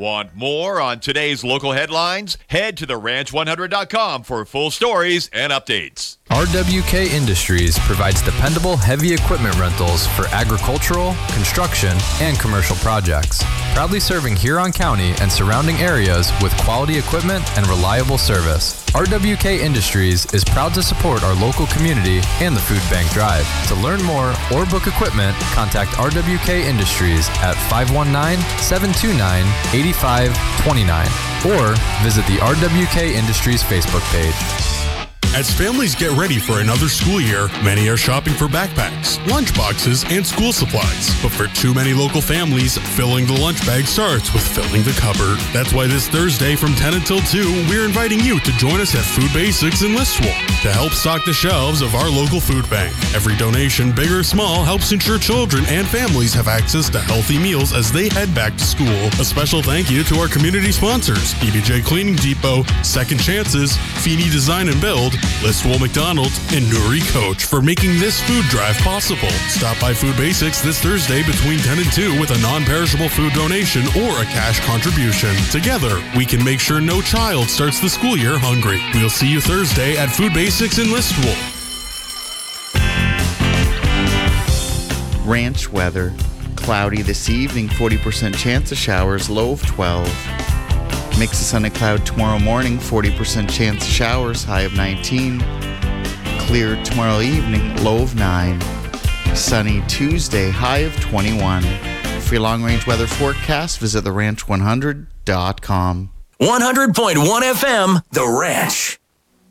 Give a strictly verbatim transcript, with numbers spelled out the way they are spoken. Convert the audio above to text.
Want more on today's local headlines? Head to the ranch one hundred dot com for full stories and updates. R W K Industries provides dependable heavy equipment rentals for agricultural, construction, and commercial projects. Proudly serving Huron County and surrounding areas with quality equipment and reliable service. R W K Industries is proud to support our local community and the Food Bank Drive. To learn more or book equipment, contact R W K Industries at five one nine, seven two nine, eight five two nine or visit the R W K Industries Facebook page. As families get ready for another school year, many are shopping for backpacks, lunch boxes, and school supplies. But for too many local families, filling the lunch bag starts with filling the cupboard. That's why this Thursday from ten until two, we're inviting you to join us at Food Basics in Listowel to help stock the shelves of our local food bank. Every donation, big or small, helps ensure children and families have access to healthy meals as they head back to school. A special thank you to our community sponsors, E B J Cleaning Depot, Second Chances, Feeney Design and Build, Listowel McDonald's, and Nuri Coach for making this food drive possible. Stop by Food Basics this Thursday between ten and two with a non-perishable food donation or a cash contribution. Together, we can make sure no child starts the school year hungry. We'll see you Thursday at Food Basics in Listowel. Ranch weather. Cloudy this evening, forty percent chance of showers, low of twelve. Mix of sun and cloud tomorrow morning, forty percent chance of showers, high of nineteen. Clear tomorrow evening, low of nine. Sunny Tuesday, high of twenty-one. For your long-range weather forecast, visit the ranch one hundred dot com. one hundred point one F M, The Ranch.